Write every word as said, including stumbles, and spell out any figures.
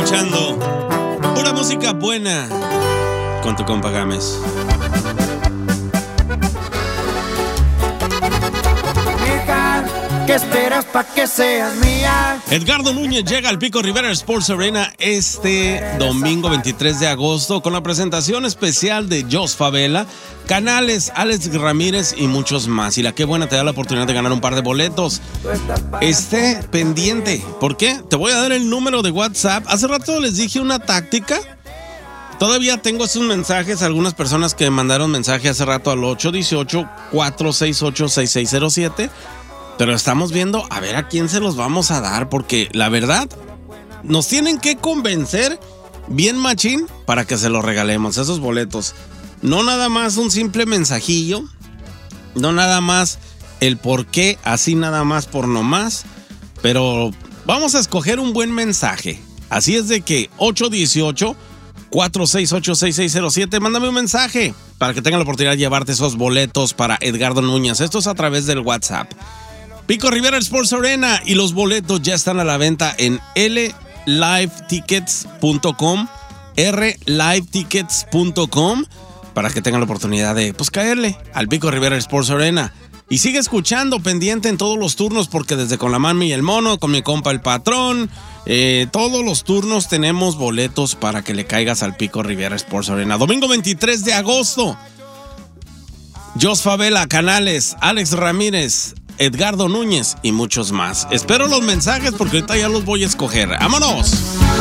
escuchando pura música buena con tu compa Gámez. ¿Qué esperas pa' que seas mía? Edgardo Núñez llega al Pico Rivera Sports Arena este domingo veintitrés de agosto con la presentación especial de Jos Favela, Canales, Alex Ramírez y muchos más. Y la Qué Buena te da la oportunidad de ganar un par de boletos. Esté pendiente. ¿Por qué? Te voy a dar el número de WhatsApp. Hace rato les dije una táctica. Todavía tengo esos mensajes, algunas personas que mandaron mensaje hace rato al ocho uno ocho, cuatro seis ocho, seis seis cero siete. Pero estamos viendo a ver a quién se los vamos a dar, porque la verdad nos tienen que convencer bien machín para que se los regalemos, esos boletos. No nada más un simple mensajillo, no nada más el por qué, así nada más por nomás, pero vamos a escoger un buen mensaje. Así es de que ocho uno ocho, cuatro seis ocho, seis seis cero siete, mándame un mensaje para que tengan la oportunidad de llevarte esos boletos para Edgardo Núñez. Esto es a través del WhatsApp. Pico Rivera Sports Arena, y los boletos ya están a la venta en l live tickets punto com, r live tickets punto com, para que tengan la oportunidad de pues caerle al Pico Rivera Sports Arena. Y sigue escuchando, pendiente en todos los turnos, porque desde con la mami y el mono, con mi compa el patrón, eh, todos los turnos tenemos boletos para que le caigas al Pico Rivera Sports Arena. Domingo veintitrés de agosto. Jos Favela, Canales, Alex Ramírez, Edgardo Núñez y muchos más. Espero los mensajes porque ahorita ya los voy a escoger. ¡Vámonos!